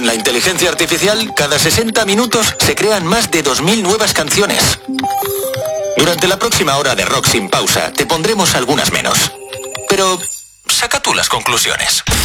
Con la inteligencia artificial, cada 60 minutos se crean más de 2000 nuevas canciones. Durante la próxima hora de Rock sin pausa, te pondremos algunas menos. Pero saca tú las conclusiones.